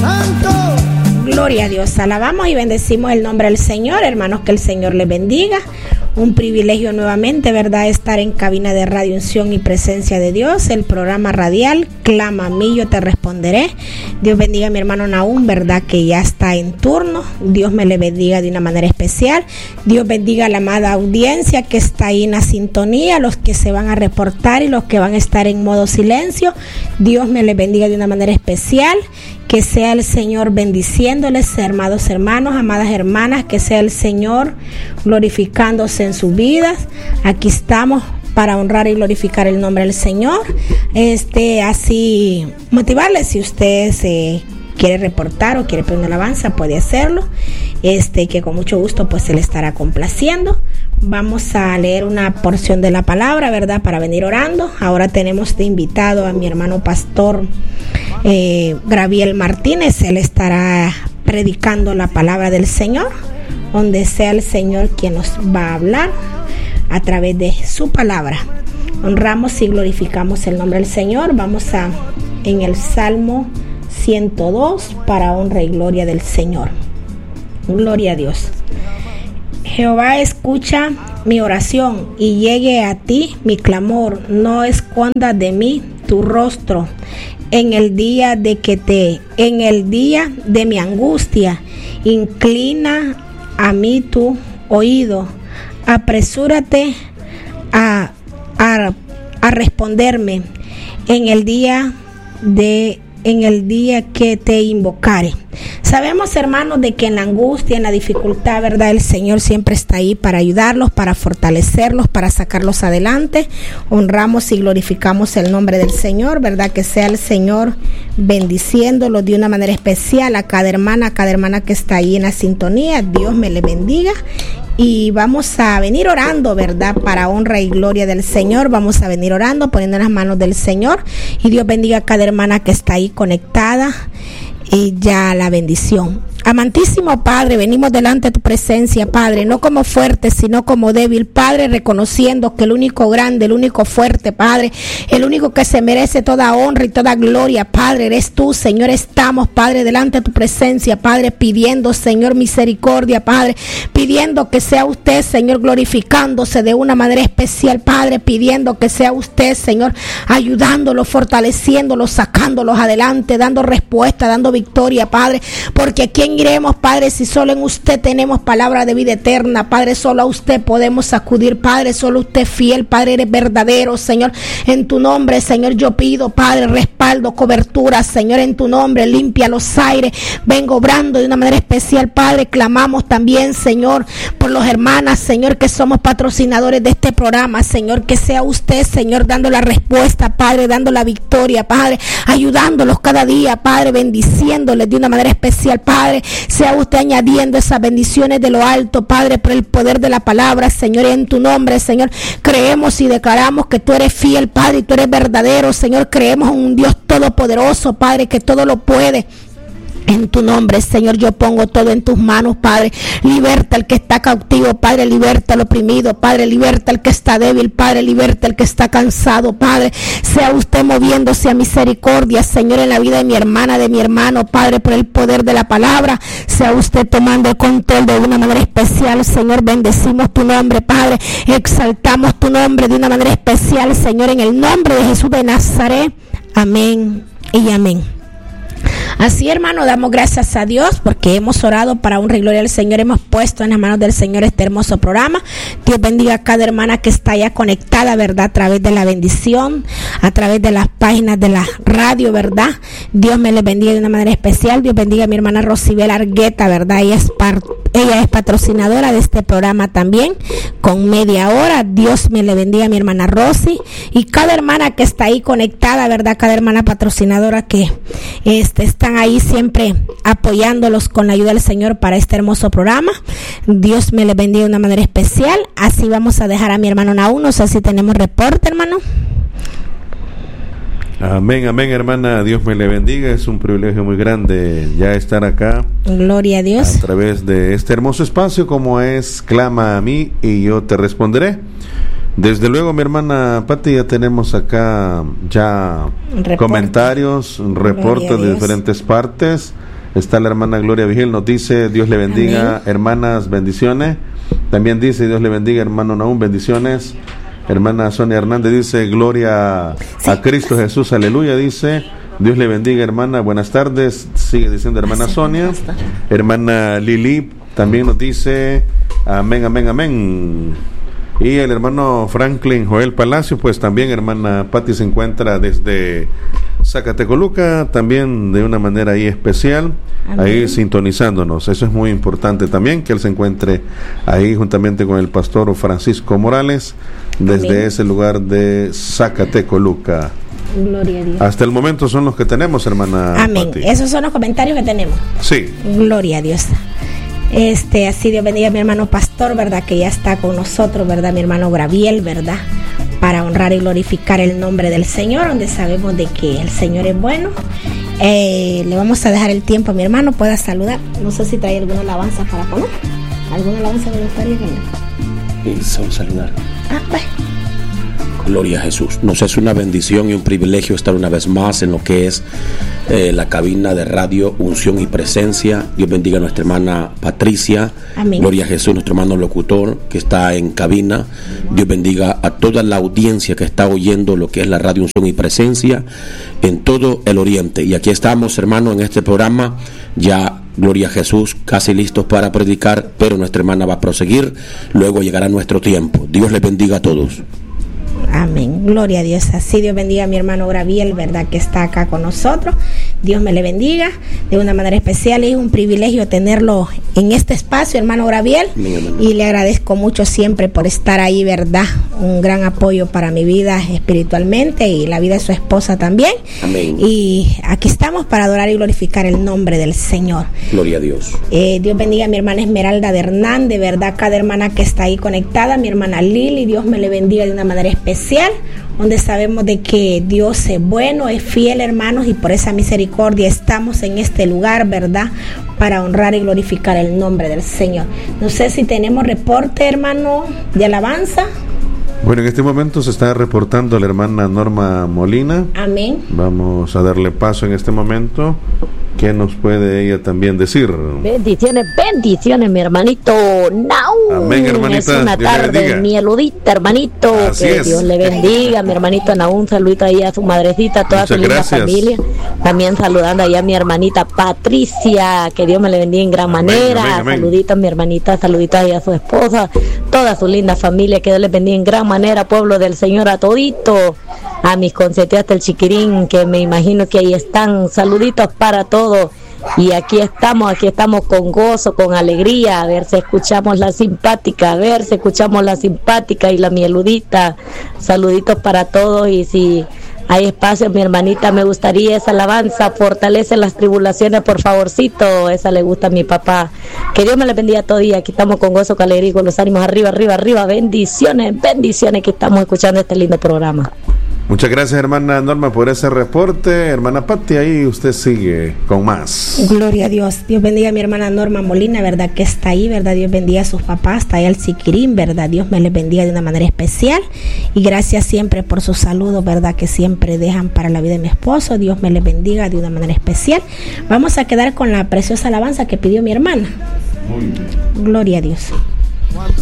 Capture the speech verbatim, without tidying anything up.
Santo. Gloria a Dios, alabamos y bendecimos el nombre del Señor, hermanos, que el Señor les bendiga. Un privilegio nuevamente, ¿verdad?, estar en cabina de Radio Unción y Presencia de Dios, el programa radial Clama a mí, yo te responderé. Dios bendiga a mi hermano Nahum, ¿verdad?, que ya está en turno. Dios me le bendiga de una manera especial. Dios bendiga a la amada audiencia que está ahí en la sintonía, los que se van a reportar y los que van a estar en modo silencio. Dios me le bendiga de una manera especial. Que sea el Señor bendiciéndoles, amados hermanos, amadas hermanas, que sea el Señor glorificándose en sus vidas. Aquí estamos para honrar y glorificar el nombre del Señor. Este, así motivarles, si usted se quiere reportar o quiere pedir una alabanza, puede hacerlo. Este, que con mucho gusto pues se le estará complaciendo. Vamos a leer una porción de la palabra, ¿verdad?, para venir orando. Ahora tenemos de invitado a mi hermano pastor eh, Graviel Martínez. Él estará predicando la palabra del Señor, donde sea el Señor quien nos va a hablar a través de su palabra. Honramos y glorificamos el nombre del Señor. Vamos a en el Salmo ciento dos para honra y gloria del Señor. Gloria a Dios. Jehová, escucha mi oración y llegue a ti mi clamor. No escondas de mí tu rostro en el día de que te, en el día de mi angustia. Inclina a mí tu oído. Apresúrate a, a, a responderme en el día de en el día que te invocare. Sabemos, hermanos, de que en la angustia, en la dificultad, ¿verdad?, el Señor siempre está ahí para ayudarlos, para fortalecerlos, para sacarlos adelante. Honramos y glorificamos el nombre del Señor, ¿verdad? Que sea el Señor bendiciéndolos de una manera especial a cada hermana, a cada hermana que está ahí en la sintonía. Dios me le bendiga. Y vamos a venir orando, ¿verdad?, para honra y gloria del Señor. Vamos a venir orando, poniendo en las manos del Señor. Y Dios bendiga a cada hermana que está ahí conectada. Y ya la bendición. Amantísimo Padre, venimos delante de tu presencia, Padre, no como fuerte, sino como débil, Padre, reconociendo que el único grande, el único fuerte, Padre, el único que se merece toda honra y toda gloria, Padre, eres tú, Señor. Estamos, Padre, delante de tu presencia, Padre, pidiendo, Señor, misericordia, Padre, pidiendo que sea usted, Señor, glorificándose de una manera especial, Padre, pidiendo que sea usted, Señor, ayudándolos, fortaleciéndolos, sacándolos adelante, dando respuesta, dando victoria, Padre, porque ¿quién iremos, Padre, si solo en usted tenemos palabra de vida eterna? Padre, solo a usted podemos acudir, Padre, solo usted es fiel, Padre, eres verdadero, Señor. En tu nombre, Señor, yo pido, Padre, respaldo, cobertura, Señor, en tu nombre, limpia los aires. Vengo obrando de una manera especial, Padre. Clamamos también, Señor, por los hermanas, Señor, que somos patrocinadores de este programa, Señor, que sea usted, Señor, dando la respuesta, Padre, dando la victoria, Padre, ayudándolos cada día, Padre, bendiciéndoles de una manera especial, Padre. Sea usted añadiendo esas bendiciones de lo alto, Padre, por el poder de la palabra, Señor, en tu nombre, Señor. Creemos y declaramos que tú eres fiel, Padre, y tú eres verdadero, Señor. Creemos en un Dios todopoderoso, Padre, que todo lo puede. En tu nombre, Señor, yo pongo todo en tus manos, Padre. Liberta al que está cautivo, Padre. Liberta al oprimido, Padre. Liberta al que está débil, Padre. Liberta al que está cansado, Padre. Sea usted moviéndose a misericordia, Señor, en la vida de mi hermana, de mi hermano, Padre, por el poder de la palabra. Sea usted tomando el control de una manera especial, Señor. Bendecimos tu nombre, Padre. Exaltamos tu nombre de una manera especial, Señor, en el nombre de Jesús de Nazaret. Amén y amén. Así, hermano, damos gracias a Dios porque hemos orado para honra y gloria al Señor. Hemos puesto en las manos del Señor este hermoso programa. Dios bendiga a cada hermana que está ya conectada, ¿verdad? A través de la bendición, a través de las páginas de la radio, ¿verdad? Dios me les bendiga de una manera especial. Dios bendiga a mi hermana Rosibel Argueta, ¿verdad? Ella es, par- ella es patrocinadora de este programa también, con media hora. Dios me le bendiga a mi hermana Rosy y cada hermana que está ahí conectada, ¿verdad? Cada hermana patrocinadora que este, están ahí siempre apoyándolos con la ayuda del Señor para este hermoso programa. Dios me les bendiga de una manera especial. Así vamos a dejar a mi hermano Nahum. No sé si tenemos reporte, hermano. Amén, amén, hermana. Dios me le bendiga. Es un privilegio muy grande ya estar acá. Gloria a Dios. A través de este hermoso espacio como es Clama a mí y yo te responderé. Desde luego, mi hermana Pati, ya tenemos acá ya reporte. Comentarios, reportes de diferentes partes. Está la hermana Gloria Vigil, nos dice, Dios le bendiga. Amén. Hermanas, bendiciones. También dice, Dios le bendiga, hermano Naúm, bendiciones. Hermana Sonia Hernández dice, gloria sí. a Cristo Jesús, aleluya, dice, Dios le bendiga, hermana, buenas tardes, sigue diciendo hermana Sonia. Hermana Lili también nos dice, amén, amén, amén. Y el hermano Franklin Joel Palacio, pues también hermana Patti se encuentra desde Zacatecoluca, también de una manera ahí especial, amén. Ahí sintonizándonos. Eso es muy importante también, que él se encuentre ahí juntamente con el pastor Francisco Morales, desde amén. Ese lugar de Zacatecoluca. Gloria a Dios. Hasta el momento son los que tenemos, hermana amén. Patti. Esos son los comentarios que tenemos. Sí. Gloria a Dios. Este, así Dios bendiga a mi hermano pastor, ¿verdad? Que ya está con nosotros, ¿verdad? Mi hermano Graviel, ¿verdad? Para honrar y glorificar el nombre del Señor, donde sabemos de que el Señor es bueno. Eh, le vamos a dejar el tiempo a mi hermano, pueda saludar. No sé si trae alguna alabanza para poner. ¿Alguna alabanza me gustaría que me? Solo saludar. Ah, pues. Gloria a Jesús. Nos es una bendición y un privilegio estar una vez más en lo que es eh, la cabina de radio Unción y Presencia. Dios bendiga a nuestra hermana Patricia. Amén. Gloria a Jesús, nuestro hermano locutor que está en cabina. Dios bendiga a toda la audiencia que está oyendo lo que es la radio Unción y Presencia en todo el Oriente. Y aquí estamos, hermano, en este programa ya. Gloria a Jesús, casi listos para predicar, pero nuestra hermana va a proseguir. Luego llegará nuestro tiempo. Dios les bendiga a todos. Amén, gloria a Dios. Así Dios bendiga a mi hermano Graviel, ¿verdad? Que está acá con nosotros. Dios me le bendiga de una manera especial. Es un privilegio tenerlo en este espacio, hermano Graviel. Amén. Y le agradezco mucho siempre por estar ahí, ¿verdad? Un gran apoyo para mi vida espiritualmente y la vida de su esposa también. Amén. Y aquí estamos para adorar y glorificar el nombre del Señor. Gloria a Dios. Eh, Dios bendiga a mi hermana Esmeralda de Hernández, ¿verdad? Cada hermana que está ahí conectada, mi hermana Lili, Dios me le bendiga de una manera especial, donde sabemos de que Dios es bueno, es fiel, hermanos, y por esa misericordia estamos en este lugar, ¿verdad? Para honrar y glorificar el nombre del Señor. No sé si tenemos reporte, hermano, de alabanza. Bueno, en este momento se está reportando la hermana Norma Molina. Amén. Vamos a darle paso en este momento. ¿Qué nos puede ella también decir? Bendiciones, bendiciones, mi hermanito Naúm. Amén, hermanita. Es una Dios tarde mieludita, hermanito. Así que es. Dios le bendiga, mi hermanito Naúm. Saludito ahí a su madrecita, a toda Muchas su linda gracias. familia. También saludando ahí a mi hermanita Patricia, que Dios me le bendiga en gran Amén, manera. amén, amén. Saludito a mi hermanita, saludito ahí a su esposa, toda su linda familia, que Dios les bendiga en gran manera, pueblo del Señor, a todito. A mis consentidas del Chiquirín, que me imagino que ahí están. Saluditos para todos. Y aquí estamos, aquí estamos con gozo, con alegría, a ver si escuchamos la simpática, a ver si escuchamos la simpática y la mieludita. Saluditos para todos, y si hay espacio, mi hermanita, me gustaría esa alabanza, fortalece las tribulaciones, por favorcito, esa le gusta a mi papá. Que Dios me le bendiga todo día, aquí estamos con gozo, con alegría, con los ánimos arriba, arriba, arriba, bendiciones, bendiciones, que estamos escuchando este lindo programa. Muchas gracias, hermana Norma, por ese reporte. Hermana Patti, ahí usted sigue con más. Gloria a Dios. Dios bendiga a mi hermana Norma Molina, ¿verdad? Que está ahí, ¿verdad? Dios bendiga a sus papás, está ahí al Siquirín, ¿verdad? Dios me les bendiga de una manera especial. Y gracias siempre por sus saludos, ¿verdad? Que siempre dejan para la vida de mi esposo. Dios me les bendiga de una manera especial. Vamos a quedar con la preciosa alabanza que pidió mi hermana. Gloria a Dios.